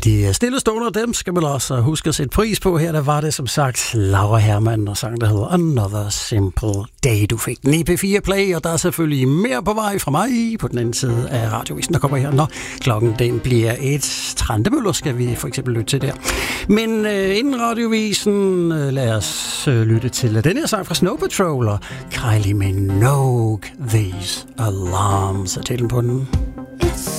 de stillestående, dem skal man også huske at sætte pris på. Her der var det som sagt Laura Hermann og sang, der hedder Another Simple Day. Du fik den i P4 Play, og der er selvfølgelig mere på vej fra mig på den anden side af radiovisen, der kommer her, når klokken den bliver 1. Trantemøller skal vi for eksempel lytte til der. Men inden radiovisen, lad os lytte til den her sang fra Snow Patrol og Kylie Minogue, These Alarms er titlen på den.